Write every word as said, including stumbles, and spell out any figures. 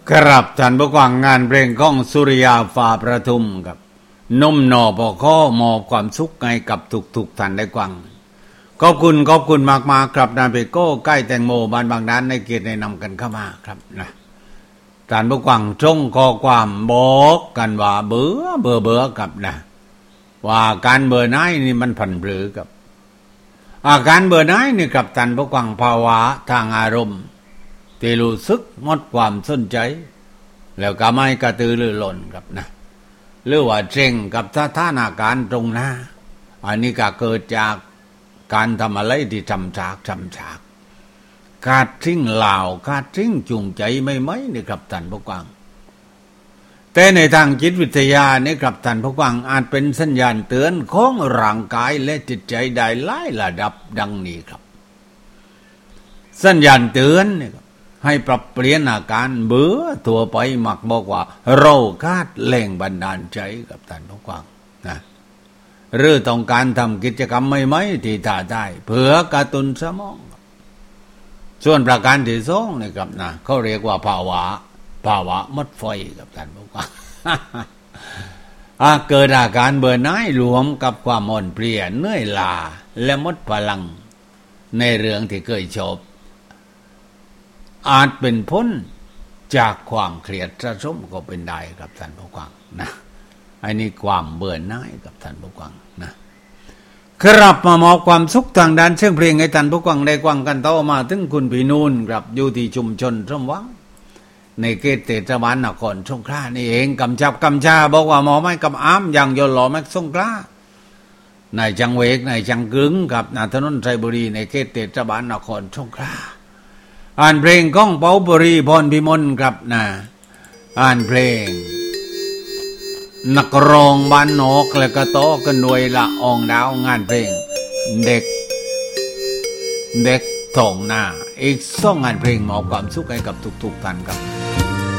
ครับท่านผู้ฟังงานเพลงของสุริยาฟ้าประทุมกับนุ่มหนอปอข้อมอบความสุขให้กับทุกๆท่านได้ฟังขอบคุณขอบคุณมากๆครับนายเปโก้ใกล้แตงโมบ้านบางด้านในเกียรติในนำกันเข้ามาครับนะท่านผู้ฟังจงข้อความบอกกันว่าเบื่อเบื่อเบื่อกับนะว่าการเบื่อหน่ายนี่มันผันเบือกับอาการเบื่อหน่ายนี่กับท่านผู้ฟังภาวะทางอารมณ์ที่รู้สึกหมดความสนใจแล้วก็ไม่กระตือรือร้นครับนะหรือว่าเจงกับสถานการณ์ตรงหน้าอันนี้ก็เกิดจากการทำอะไรที่จำฉากจำฉากขาดทิ้งเหล่าขาดทิ้งจูงใจไม่ไหมนี่ครับท่านผู้ฟังแต่ในทางจิตวิทยานี่ครับท่านผู้ฟังอาจเป็นสัญญาณเตือนของร่างกายและจิตใจได้หลายระดับดังนี้ครับสัญญาณเตือนนี่ครับให้ปรับเปลี่ยนอาการเบื่อตัวไปมักบอกว่าเราคาดแรงบันดาลใจกับท่านผู้ฟังนะหรือต้องการทำกิจกรรมใหม่ๆที่ท้าทายเพื่อกระตุ้นสมองส่วนประการที่สองนี่ครับนะเขาเรียกว่าภาวะภาวะหมดไฟกับท่านผู้ฟัง เกิดอาการเบื่อหน่ายรวมกับความอ่อนเพลียเหนื่อยล้าและหมดพลังในเรื่องที่เคยชอบอาจเป็นผลจากความเครียดสะสมก็เป็นได้ครับท่านผู้ฟังนะอันนี้ความเบื่อหน่ายกับท่านผู้ฟังนะครับมามอบความสุขทางด้านเสียงเพลงให้ท่านผู้ฟังได้ฟังกันต่อมาถึงคุณพี่นูนครับอยู่ที่ชุมชนสมหวังในเขตเทศบาลนครสงขลานี่เองกำชับกำชาบอกว่าหมอไม่กำอ้ามอย่างยนหล่อแม็กสงขลาในจังเวกในจังกึ๋งกับนาถนนไทบุรีในเขตเทศบาลนครสงขลาอ่านเพลงก้องเปาบุรีพรพิมลครับนะอ่านเพลงนักร้องบ้านนอกและก็โตกันด้วยละอองดาวงานเพลงเด็กเด็กทองหน้าอีกสองงานเพลงมอบความสุขให้กับทุกๆท่านครับ